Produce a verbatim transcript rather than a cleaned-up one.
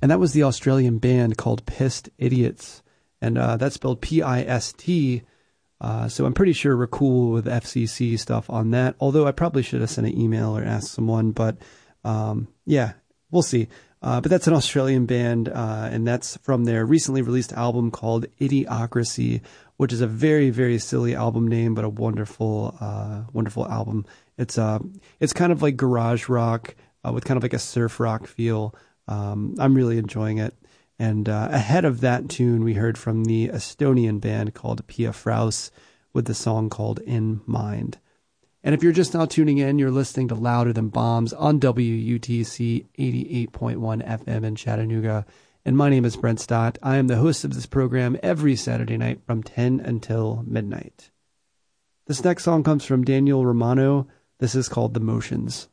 And that was the Australian band called Pissed Idiots. And uh, that's spelled P I S T. Uh, so I'm pretty sure we're cool with F C C stuff on that. Although I probably should have sent an email or asked someone. But um, yeah, we'll see. Uh, but that's an Australian band. Uh, and that's from their recently released album called Idiocracy, which is a very, very silly album name, but a wonderful, uh, wonderful album. It's uh, it's kind of like garage rock uh, with kind of like a surf rock feel. Um, I'm really enjoying it. And uh, ahead of that tune, we heard from the Estonian band called Pia Fraus with the song called In Mind. And if you're just now tuning in, you're listening to Louder Than Bombs on W U T C eighty-eight point one F M in Chattanooga. And my name is Brent Stott. I am the host of this program every Saturday night from ten until midnight. This next song comes from Daniel Romano. This is called The Motions.